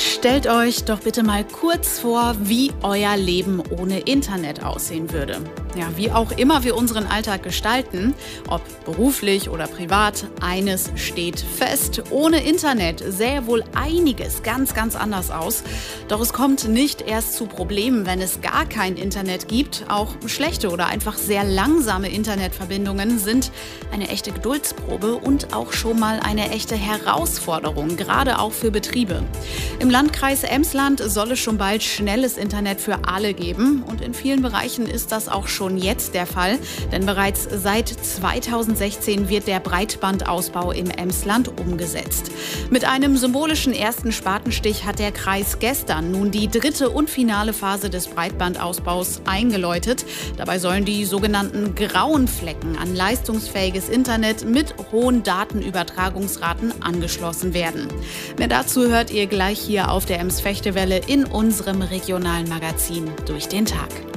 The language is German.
Stellt euch doch bitte mal kurz vor, wie euer Leben ohne Internet aussehen würde. Ja, wie auch immer wir unseren Alltag gestalten, ob beruflich oder privat, eines steht fest: Ohne Internet sähe wohl einiges ganz anders aus. Doch es kommt nicht erst zu Problemen, wenn es gar kein Internet gibt. Auch schlechte oder einfach sehr langsame Internetverbindungen sind eine echte Geduldsprobe und auch schon mal eine echte Herausforderung, gerade auch für Betriebe. Im Landkreis Emsland soll es schon bald schnelles Internet für alle geben. Und in vielen Bereichen ist das auch schon jetzt der Fall. Denn bereits seit 2016 wird der Breitbandausbau im Emsland umgesetzt. Mit einem symbolischen ersten Spatenstich hat der Kreis gestern nun die dritte und finale Phase des Breitbandausbaus eingeläutet. Dabei sollen die sogenannten grauen Flecken an leistungsfähiges Internet mit hohen Datenübertragungsraten angeschlossen werden. Mehr dazu hört ihr gleich hier auf der Ems-Fechte-Welle in unserem regionalen Magazin Durch den Tag.